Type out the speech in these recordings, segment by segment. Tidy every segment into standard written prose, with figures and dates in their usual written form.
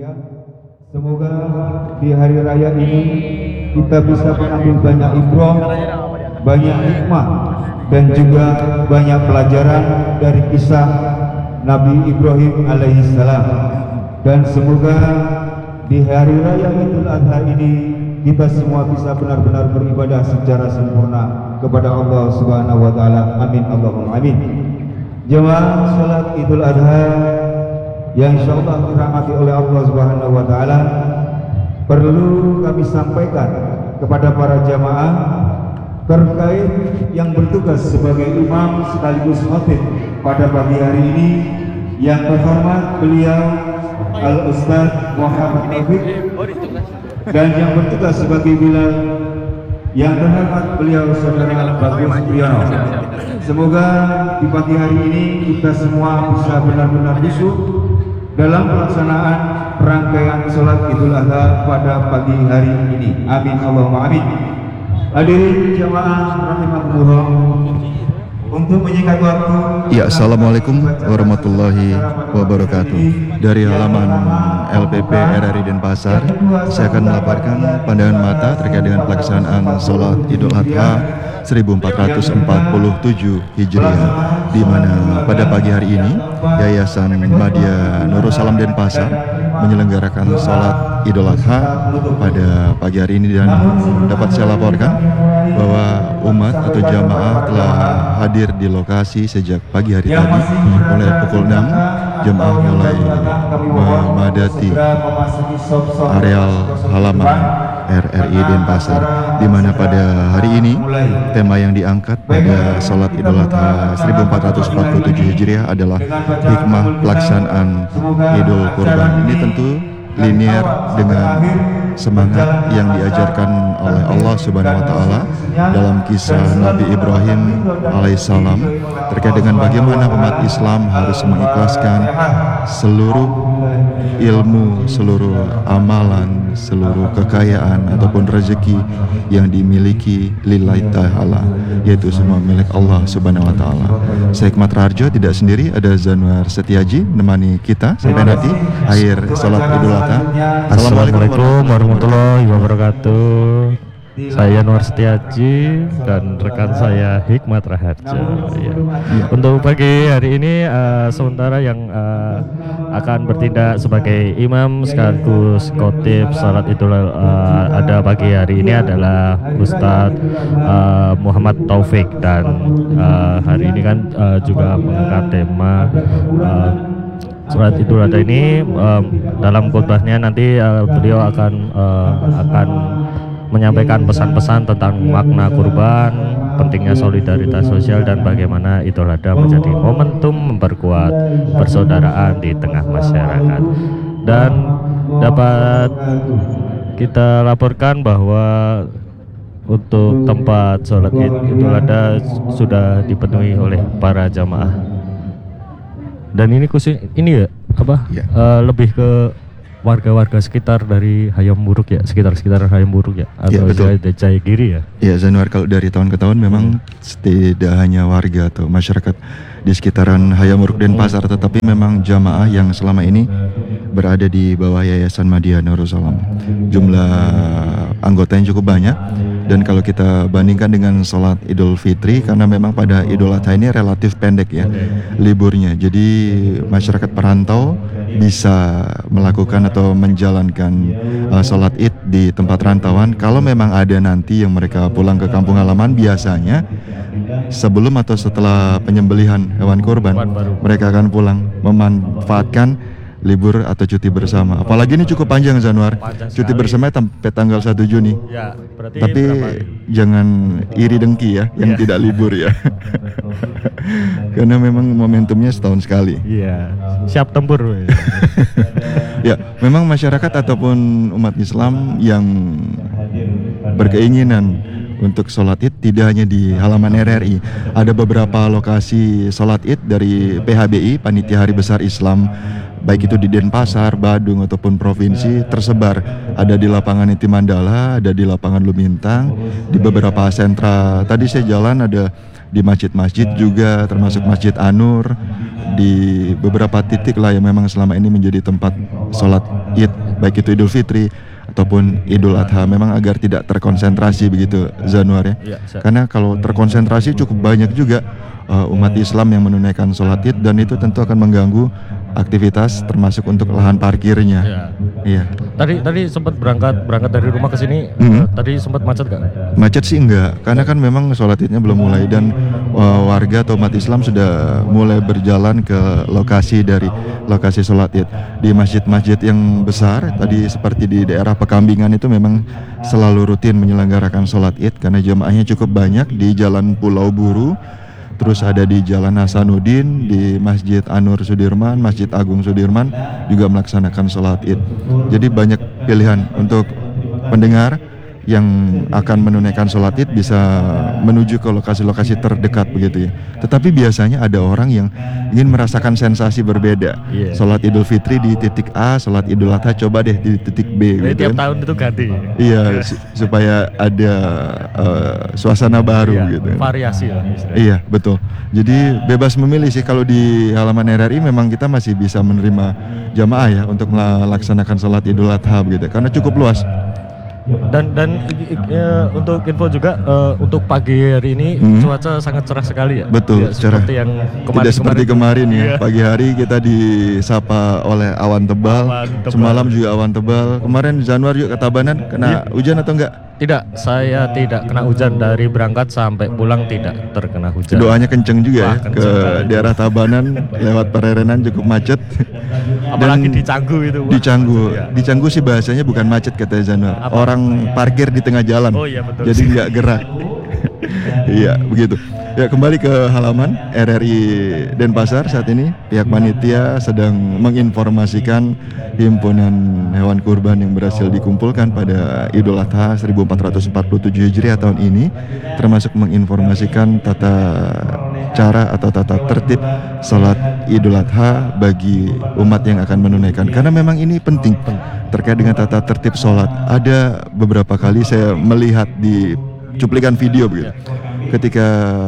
Semoga di hari raya ini kita bisa mengambil banyak ibrah, banyak hikmah, dan juga banyak pelajaran dari kisah Nabi Ibrahim alaihissalam. Dan semoga di hari raya Idul Adha ini kita semua bisa benar-benar beribadah secara sempurna kepada Allah Subhanahu wa taala. Amin Allahumma amin. Jemaah salat Idul Adha yang insyaallah dirahmati oleh Allah Subhanahu wa taala, perlu kami sampaikan kepada para jamaah terkait yang bertugas sebagai imam sekaligus khatib pada pagi hari ini. Yang terhormat beliau Al-Ustaz Muhammad Taufik, dan yang bertugas sebagai bilal yang terhormat beliau Saudara Bagus Priyono. Semoga di pagi hari ini kita semua bisa benar-benar khusyuk dalam pelaksanaan rangkaian sholat Idul Adha pada pagi hari ini. Amin Allahumma amin. Hadirin jamaah rahimakumullah, untuk menyingkat waktu. Ya, assalamualaikum warahmatullahi wabarakatuh. Dari halaman LPP RRI Denpasar, saya akan melaporkan pandangan mata terkait dengan pelaksanaan sholat Idul Adha 1447 Hijriah, di mana pada pagi hari ini Yayasan Madya Nurul Salam Denpasar menyelenggarakan sholat Idul Adha pada pagi hari ini. Dan dapat saya laporkan bahwa umat atau jamaah telah hadir di lokasi sejak pagi hari tadi. Mulai pukul 6 jemaah mulai memadati areal halaman RRI Denpasar, di mana pada hari ini tema yang diangkat pada sholat Idul Adha 1447 Hijriah adalah hikmah pelaksanaan Idul Kurban. Ini tentu linear dengan semangat yang diajarkan oleh Allah Subhanahu wa taala dalam kisah Nabi Ibrahim alaihissalam terkait dengan bagaimana umat Islam harus mengikhlaskan seluruh ilmu, seluruh amalan, seluruh kekayaan ataupun rezeki yang dimiliki lillahi ta'ala, yaitu semua milik Allah Subhanahu wa taala. Saya Hikmat Raharjo tidak sendiri, ada Zanuar Setiaji menemani kita sampai nanti akhir sholat Idul Adha. Assalamualaikum warahmatullahi wabarakatuh. Saya Zanuar Setiaji dan rekan saya Hikmat Raharjo. Ya. Untuk pagi hari ini sementara yang akan bertindak sebagai imam sekaligus khotib salat Idul Adha pagi hari ini adalah Ustadz Muhammad Taufik, dan hari ini kan juga mengangkat tema sholat Idul Adha ini. Dalam khotbahnya nanti beliau akan menyampaikan pesan-pesan tentang makna kurban, pentingnya solidaritas sosial, dan bagaimana Idul Adha menjadi momentum memperkuat persaudaraan di tengah masyarakat. Dan dapat kita laporkan bahwa untuk tempat sholat Idul Adha sudah dipenuhi oleh para jamaah. Dan ini khusus ini ya apa? Ya. Lebih ke warga-warga sekitar dari Hayam Buruk ya, sekitar Hayam Buruk ya, atau Jayagiri ya. Ya Zanuar, kalau dari tahun ke tahun memang tidak hanya warga atau masyarakat di sekitaran Hayam Buruk Denpasar, tetapi memang jamaah yang selama ini berada di bawah Yayasan Madya Nurul Salam. Jumlah anggotanya cukup banyak, dan kalau kita bandingkan dengan sholat Idul Fitri, karena memang pada Idul Adha ini relatif pendek ya liburnya, jadi masyarakat perantau bisa melakukan atau menjalankan sholat Id di tempat rantauan. Kalau memang ada nanti yang mereka pulang ke kampung halaman, biasanya sebelum atau setelah penyembelihan hewan kurban, mereka akan pulang memanfaatkan libur atau cuti bersama. Apalagi ini cukup panjang Zanuar, cuti bersama sampai tanggal 1 Juni ya, tapi jangan iri dengki ya yang tidak libur ya. Karena memang momentumnya setahun sekali. Iya, siap tempur. Ya, memang masyarakat ataupun umat Islam yang berkeinginan untuk sholat Id tidak hanya di halaman RRI. Ada beberapa lokasi sholat Id dari PHBI, Panitia Hari Besar Islam, baik itu di Denpasar, Badung ataupun provinsi, tersebar. Ada di lapangan Inti Mandala, ada di lapangan Lumintang, di beberapa sentra. Tadi saya jalan ada di masjid-masjid juga, termasuk Masjid An-Nur, di beberapa titik lah yang memang selama ini menjadi tempat sholat Id, baik itu Idul Fitri ataupun Idul Adha, memang agar tidak terkonsentrasi begitu, Zanuar ya. Karena kalau terkonsentrasi cukup banyak juga umat Islam yang menunaikan sholat Id, dan itu tentu akan mengganggu aktivitas termasuk untuk lahan parkirnya. Iya. Tadi sempat berangkat dari rumah ke sini. Tadi sempat macet gak? Macet sih enggak, karena kan memang sholat Idnya belum mulai, dan warga atau umat Islam sudah mulai berjalan ke lokasi sholat Id di masjid-masjid yang besar. Tadi seperti di daerah Pekambingan itu memang selalu rutin menyelenggarakan sholat Id karena jamaahnya cukup banyak di Jalan Pulau Buru. Terus ada di Jalan Hasanuddin, di Masjid An-Nur Sudirman, Masjid Agung Sudirman juga melaksanakan sholat Id. Jadi banyak pilihan untuk pendengar yang akan menunaikan sholat Id bisa menuju ke lokasi-lokasi terdekat begitu ya. Tetapi biasanya ada orang yang ingin merasakan sensasi berbeda. Sholat Idul Fitri di titik A, sholat Idul Adha coba deh di titik B. Jadi gitu tiap kan. tahun itu ganti. Iya, supaya ada suasana baru gitu. Variasi lah istilahnya. Iya, betul. Jadi bebas memilih sih, kalau di halaman RRI memang kita masih bisa menerima jamaah ya untuk melaksanakan sholat Idul Adha begitu, karena cukup luas. Dan untuk info juga untuk pagi hari ini cuaca sangat cerah sekali ya. Betul, cerah. Seperti yang Tidak seperti kemarin ya. Pagi hari kita disapa oleh awan tebal. Semalam juga awan tebal. Kemarin Januar juga ke Tabanan kena hujan atau enggak? Tidak, saya tidak kena hujan dari berangkat sampai pulang, tidak terkena hujan. Doanya kenceng juga ya, kenceng ke sekali. daerah Tabanan lewat Pererenan cukup macet. Apalagi Dan di Canggu itu. Di Canggu sih bahasanya bukan macet kata Januar. Orang parkir di tengah jalan. Oh iya, betul. Jadi nggak gerak. Iya, begitu. Ya, kembali ke halaman RRI Denpasar. Saat ini pihak panitia sedang menginformasikan himpunan hewan kurban yang berhasil dikumpulkan pada Idul Adha 1447 Hijriah tahun ini, termasuk menginformasikan tata cara atau tata tertib salat Idul Adha bagi umat yang akan menunaikan. Karena memang ini penting terkait dengan tata tertib salat. Ada beberapa kali saya melihat di cuplikan video begitu, ketika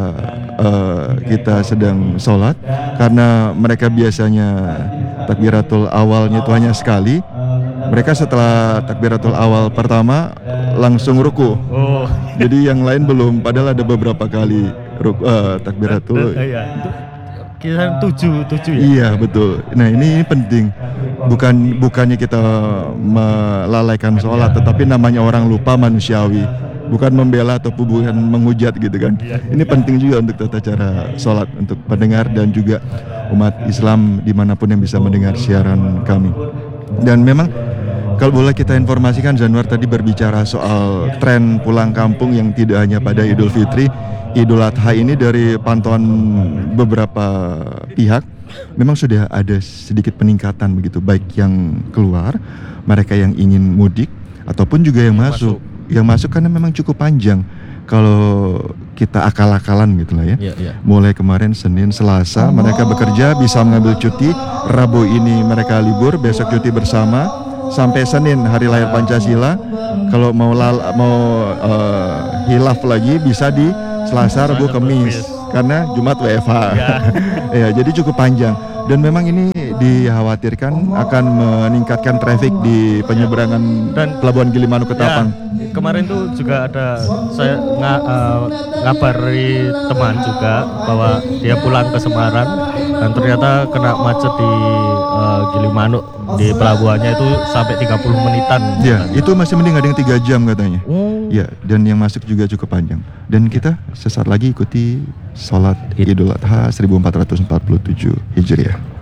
kita sedang sholat, karena mereka biasanya takbiratul awalnya itu hanya sekali, mereka setelah takbiratul awal pertama langsung ruku. Jadi yang lain belum, padahal ada beberapa kali takbiratul. Iya, itu kisaran 7 ya. Iya, betul. Nah, ini penting. Bukannya kita melalaikan sholat, tetapi namanya orang lupa manusiawi. Bukan membela atau bukan menghujat gitu kan. Ini penting juga untuk tata cara sholat untuk pendengar dan juga umat Islam dimanapun yang bisa mendengar siaran kami. Dan memang kalau boleh kita informasikan, Januar tadi berbicara soal tren pulang kampung yang tidak hanya pada Idul Fitri, Idul Adha ini dari pantauan beberapa pihak memang sudah ada sedikit peningkatan begitu, baik yang keluar, mereka yang ingin mudik ataupun juga yang masuk. Yang masuk karena memang cukup panjang. Kalau kita akal-akalan gitu lah ya. Mulai kemarin Senin, Selasa mereka bekerja, bisa mengambil cuti. Rabu ini mereka libur, besok cuti bersama. Sampai Senin hari lahir Pancasila. Kalau mau hilaf lagi bisa di Selasa, Rabu, Kamis. Karena Jumat WFH. Ya, jadi cukup panjang. Dan memang ini dikhawatirkan akan meningkatkan traffic di penyeberangan dan Pelabuhan Gilimanuk Ketapang. Kemarin tuh juga ada saya ngabari teman juga bahwa dia pulang ke Semarang dan ternyata kena macet di Gilimanuk, di pelabuhannya itu sampai 30 menitan. Ya, itu masih mending, ada yang 3 jam katanya. Ya, dan yang masuk juga cukup panjang. Dan kita sesaat lagi ikuti sholat Idul Adha 1447 Hijriah.